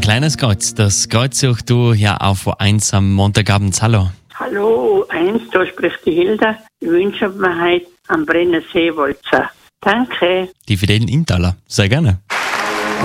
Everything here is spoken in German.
kleines Kreuz. Das Kreuz suchst du ja auf eins am Montagabend. Hallo. Hallo, eins, da spricht die Hilda. Ich wünsche mir heute einen Brenner Seewalzer. Danke. Die Fidelen Inntaler. Sehr gerne.